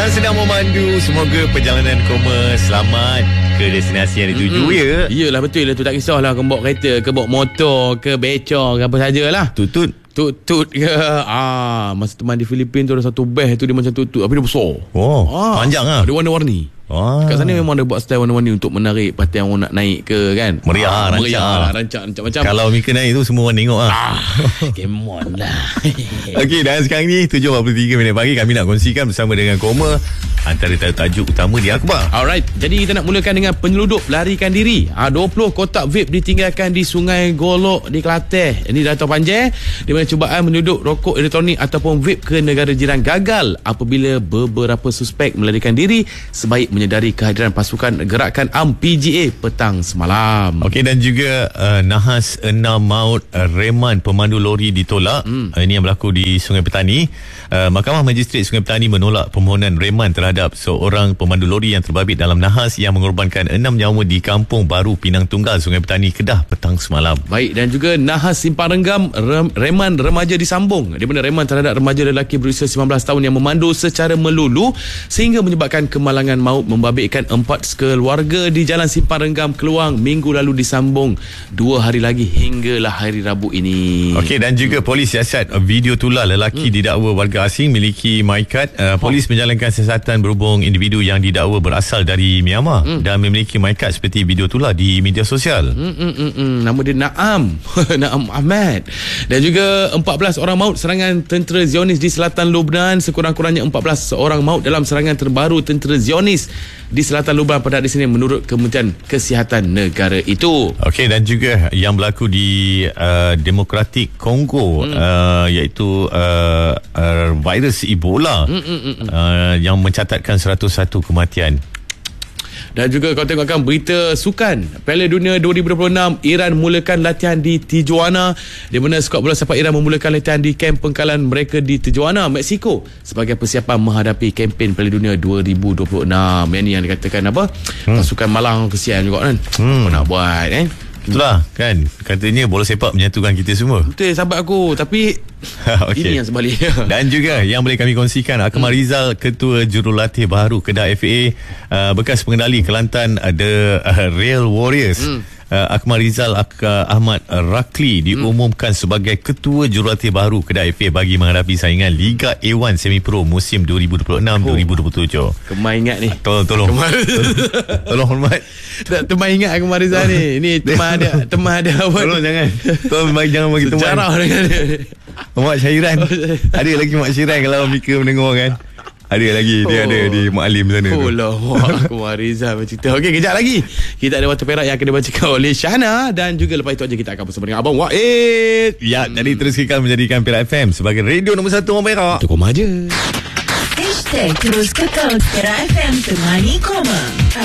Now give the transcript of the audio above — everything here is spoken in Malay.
yang sedang memandu, semoga perjalanan koma selamat ke destinasi yang dituju ya. Iyalah betul lah tu, tak kisahlah kau bawa kereta ke bawa motor ke becak ke apa sajalah. Tutut ke masa teman di Filipina tu ada satu beh tu dia macam tutut tapi dia besar. Panjang lah. Dia warna-warni. Kat sana memang ada buat style warna-warni untuk menarik perhatian orang nak naik ke kan. Meriah, rancak macam. Kalau Mika naik tu semua orang tengok Come on lah. Okey, dan sekarang ni 7.43 pagi kami nak kongsikan bersama dengan Koma antara tajuk utama di akhbar. Alright, jadi kita nak mulakan dengan penyeludup larikan diri. 20 kotak vape ditinggalkan di Sungai Golok di Kelantan. Ini Dato' Panjang, di mana cubaan menyelundup rokok elektronik ataupun vape ke negara jiran gagal apabila beberapa suspek melarikan diri sebaik menyedari kehadiran pasukan gerakan UMM PGA petang semalam. Okey, dan juga nahas 6 maut reman pemandu lori ditolak. Ini yang berlaku di Sungai Petani. Mahkamah Magistrate Sungai Petani menolak permohonan reman terhadap seorang pemandu lori yang terbabit dalam nahas yang mengorbankan 6 nyawa di Kampung Baru Pinang Tunggal, Sungai Petani, Kedah petang semalam. Baik, dan juga nahas Simpang Renggam, reman remaja disambung, di mana reman terhadap remaja lelaki berusia 19 tahun yang memandu secara melulu sehingga menyebabkan kemalangan maut membabitkan 4 keluarga di Jalan Simpang Renggam, Keluang minggu lalu disambung 2 hari lagi hinggalah hari Rabu ini. Okey, dan juga polis siasat video tular lelaki didakwa warga asing miliki MyCard. Polis menjalankan siasatan berhubung individu yang didakwa berasal dari Myanmar dan memiliki MyCard seperti video tular di media sosial. Nama dia Naam Naam Ahmad. Dan juga 14 orang maut serangan tentera Zionis di selatan Lubnan. Sekurang-kurangnya 14 orang maut dalam serangan terbaru tentera Zionis di selatan Lubnan pada hari Isnin menurut Kementerian Kesihatan negara itu. Okey, dan juga yang berlaku di Demokratik Kongo, iaitu virus Ebola yang mencatatkan 101 kematian. Dan juga kau tengokkan berita sukan Piala Dunia 2026, Iran mulakan latihan di Tijuana, di mana skuad bola sepak Iran memulakan latihan di kamp pengkalan mereka di Tijuana, Mexico sebagai persiapan menghadapi kempen Piala Dunia 2026. Yang ni yang dikatakan apa? Pasukan malang kesian juga kan. Apa nak buat Itulah kan, katanya bola sepak menyatukan kita semua. Betul, sahabat aku. Tapi ini yang sebaliknya. Dan juga yang boleh kami kongsikan, Akmal Rizal, Ketua Jurulatih Baharu Kedah FA, bekas pengendali Kelantan The Real Warriors, Akmal Rizal Ahmad Rakli diumumkan sebagai Ketua Jurulatih Baharu Kedah FA bagi menghadapi saingan Liga A1 Semi Pro musim 2026-2027. Kemar ingat ni. Tolong tolong hormat. Teman ingat Akmal Rizal ni. Ini teman ada apa? Tolong jangan bagi teman. Sejarah dengan dia. Mak Syairan. Ada lagi Mak Syairan kalau Mika mendengar kan. Ada lagi, dia ada di Mualim sana. Akmal Rizal bercerita. Okey, kejap lagi kita ada Water Perak yang akan dibacakan oleh Syahna, dan juga lepas itu aja kita akan bersama dengan Abang Wa'id. Ya, jadi teruskan menjadikan Perak FM sebagai radio nombor 1 orang Perak. Itu koma je. #terus kekal Perak FM temani koma.